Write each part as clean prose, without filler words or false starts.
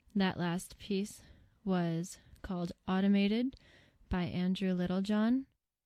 That last piece was called Automated by Andrew Littlejohn.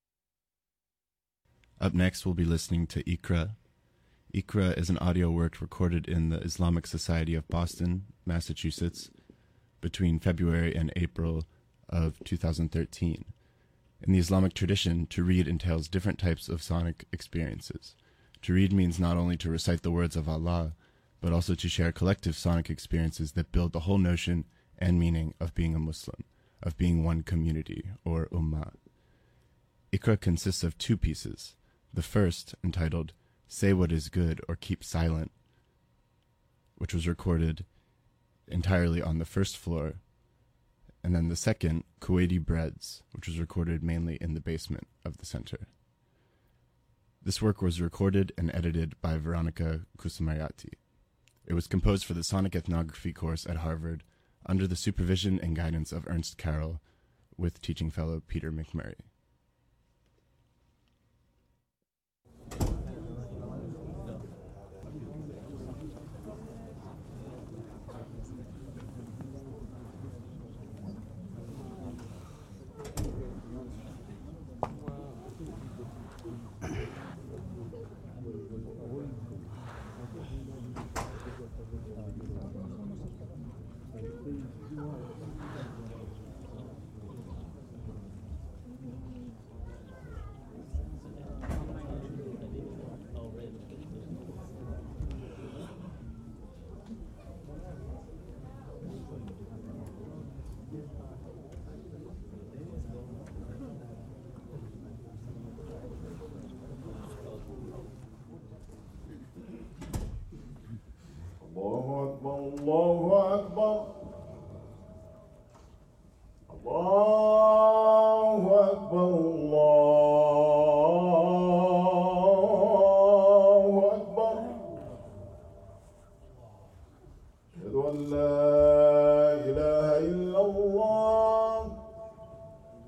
Up next, we'll be listening to Iqra. Iqra is an audio work recorded in the Islamic Society of Boston, Massachusetts, between February and April of 2013. In the Islamic tradition, to read entails different types of sonic experiences. To read means not only to recite the words of Allah, but also to share collective sonic experiences that build the whole notion and meaning of being a Muslim, of being one community, or ummah. Iqra consists of two pieces. The first, entitled Say What Is Good or Keep Silent, which was recorded entirely on the first floor, and then the second, Kuwaiti Breads, which was recorded mainly in the basement of the center. This work was recorded and edited by Veronica Kusumayati. It was composed for the Sonic Ethnography course at Harvard under the supervision and guidance of Ernst Carroll with teaching fellow Peter McMurray. الله أكبر الله أكبر الله أكبر أشهد أن لا